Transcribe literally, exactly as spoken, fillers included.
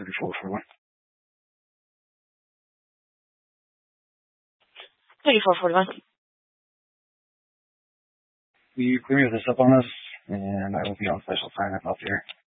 thirty-four forty-one. thirty-four forty-one. Will you clear this up on us? And I will be on special assignment up here.